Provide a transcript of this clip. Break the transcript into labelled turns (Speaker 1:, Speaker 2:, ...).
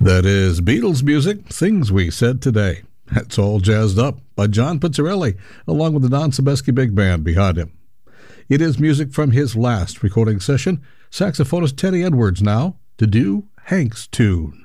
Speaker 1: That is Beatles music, Things We Said Today. That's all jazzed up by John Pizzarelli, along with the Don Sebesky Big Band behind him. It is music from his last recording session. Saxophonist Teddy Edwards now to do Hank's tune.